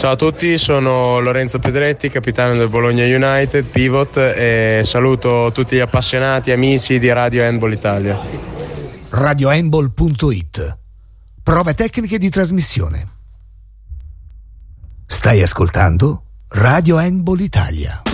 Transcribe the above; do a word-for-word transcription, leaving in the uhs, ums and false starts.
Ciao a tutti, sono Lorenzo Pedretti, capitano del Bologna United, pivot, e saluto tutti gli appassionati, amici di Radio Handball Italia. radio handball punto it. Prove tecniche di trasmissione. Stai ascoltando Radio Handball Italia.